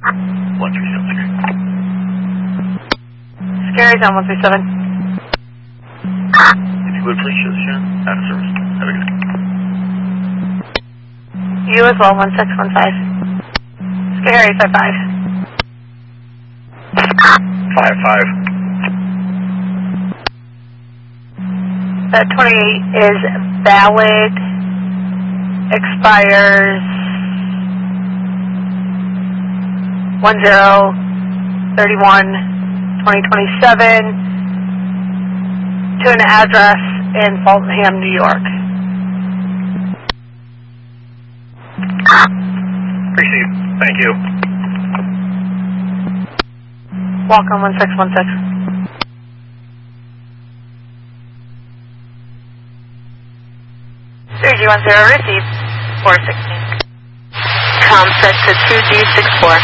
137. Scary Zone 137. If you would please show the show. Out of service. Have a good day. You as well, 1615. Scary 55. 55. That 28 is valid, expires 10/31/2027 to an address in Feltham, New York. Appreciate it. Thank you. Welcome 1616. G10 received 416. Com set to 2G64.